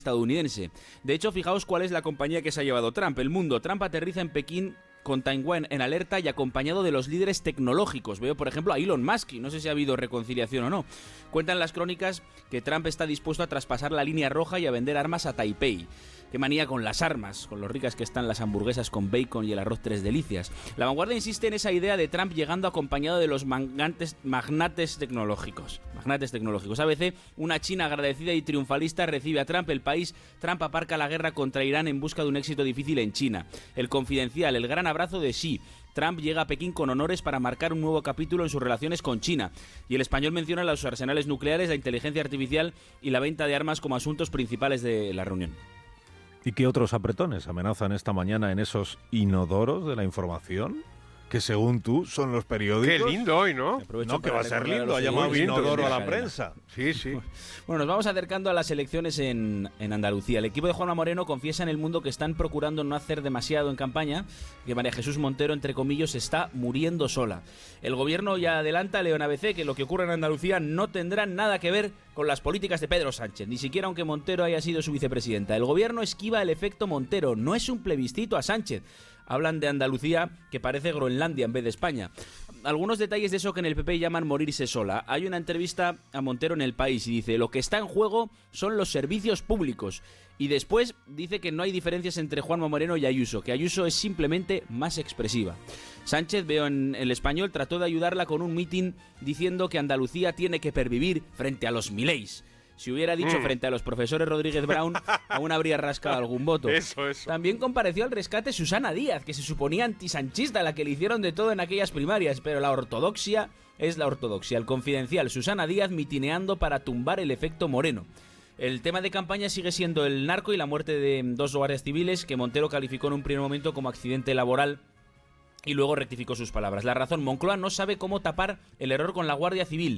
estadounidense. De hecho, fijaos cuál es la compañía que se ha llevado Trump, El Mundo. Trump aterriza en Pekín con Taiwán en alerta y acompañado de los líderes tecnológicos. Veo, por ejemplo, a Elon Musk, y no sé si ha habido reconciliación o no. Cuentan las crónicas que Trump está dispuesto a traspasar la línea roja y a vender armas a Taipei. Qué manía con las armas, con lo ricas que están las hamburguesas con bacon y el arroz tres delicias. La Vanguardia insiste en esa idea de Trump llegando acompañado de los magnates tecnológicos. ABC, una China agradecida y triunfalista recibe a Trump. El país, Trump aparca la guerra contra Irán en busca de un éxito difícil en China. El Confidencial, el gran abrazo de Xi. Trump llega a Pekín con honores para marcar un nuevo capítulo en sus relaciones con China. Y El Español menciona los arsenales nucleares, la inteligencia artificial y la venta de armas como asuntos principales de la reunión. ¿Y qué otros apretones amenazan esta mañana en esos inodoros de la información? Que según tú son los periódicos. Qué lindo hoy, ¿no? No, que va a ser lindo, ha llamado inodoro a la prensa. Sí, sí. Bueno, nos vamos acercando a las elecciones en Andalucía. El equipo de Juanma Moreno confiesa en El Mundo que están procurando no hacer demasiado en campaña, que María Jesús Montero, entre comillas, está muriendo sola. El gobierno ya adelanta, León ABC, que lo que ocurre en Andalucía no tendrá nada que ver con las políticas de Pedro Sánchez, ni siquiera aunque Montero haya sido su vicepresidenta. El gobierno esquiva el efecto Montero, no es un plebiscito a Sánchez. Hablan de Andalucía, que parece Groenlandia en vez de España. Algunos detalles de eso que en el PP llaman morirse sola. Hay una entrevista a Montero en El País y dice: lo que está en juego son los servicios públicos. Y después dice que no hay diferencias entre Juanma Moreno y Ayuso, que Ayuso es simplemente más expresiva. Sánchez, veo en El Español, trató de ayudarla con un mitin diciendo que Andalucía tiene que pervivir frente a los Mileis. Si hubiera dicho frente a los profesores Rodríguez Brown, aún habría rascado algún voto. Eso. También compareció al rescate Susana Díaz, que se suponía antisanchista, la que le hicieron de todo en aquellas primarias, pero la ortodoxia es la ortodoxia. El Confidencial, Susana Díaz mitineando para tumbar el efecto Moreno. El tema de campaña sigue siendo el narco y la muerte de 2 guardias civiles, que Montero calificó en un primer momento como accidente laboral y luego rectificó sus palabras. La Razón: Moncloa no sabe cómo tapar el error con la Guardia Civil.